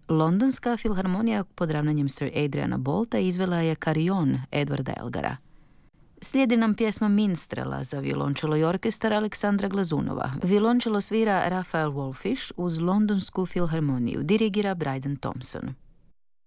Londonska filharmonija pod ravnanjem Sir Adriana Bolta izvela je Carillon Edwarda Elgara. Slijedi nam pjesma Minstrela za violončelo i orkestar Aleksandra Glazunova. Violončelo svira Rafael Wolfish uz Londonsku filharmoniju, dirigira Bryden Thompson.